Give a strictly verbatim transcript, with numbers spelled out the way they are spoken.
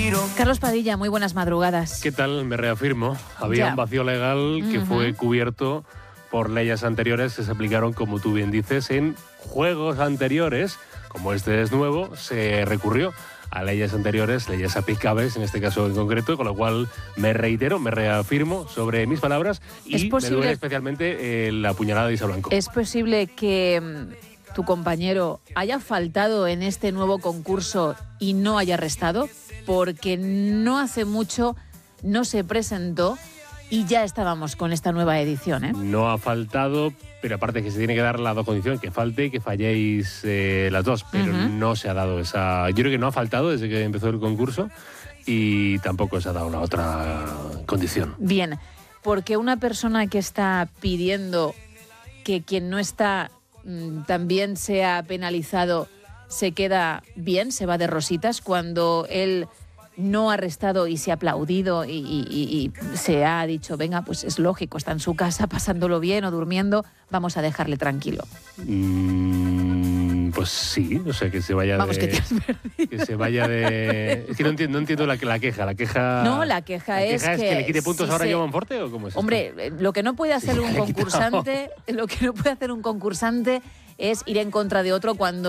respiro. Carlos Padilla, muy buenas madrugadas. ¿Qué tal? Me reafirmo. Había Ya. un vacío legal que Uh-huh. fue cubierto por leyes anteriores que se aplicaron, como tú bien dices, en juegos anteriores. Como este es nuevo, se recurrió a leyes anteriores, leyes aplicables en este caso en concreto, con lo cual me reitero, me reafirmo sobre mis palabras y ¿Es posible- me duele especialmente eh, la puñalada de Isa Blanco. ¿Es posible que mm, tu compañero haya faltado en este nuevo concurso y no haya restado? Porque no hace mucho no se presentó y ya estábamos con esta nueva edición, ¿eh? No ha faltado, pero aparte que se tiene que dar la dos condición, que falte y que falléis eh, las dos, pero Uh-huh. no se ha dado esa... Yo creo que no ha faltado desde que empezó el concurso y tampoco se ha dado la otra condición. Bien, porque una persona que está pidiendo que quien no está mm, también sea penalizado se queda bien, se va de rositas cuando él no ha restado y se ha aplaudido y, y- y- y se ha dicho, venga, pues es lógico, está en su casa pasándolo bien o durmiendo, vamos a dejarle tranquilo. Mm, pues sí, o sea, que se vaya Vamos, de... que te has perdido. que se vaya de... Es que no entiendo, no entiendo la, la queja. La queja... No, la queja es queja es que, que le quite puntos si ahora se- a Joan Forte o cómo es esto? Hombre, eh, lo que no puede hacer Sí, un le he quitado. concursante, lo que no puede hacer un concursante es ir en contra de otro cuando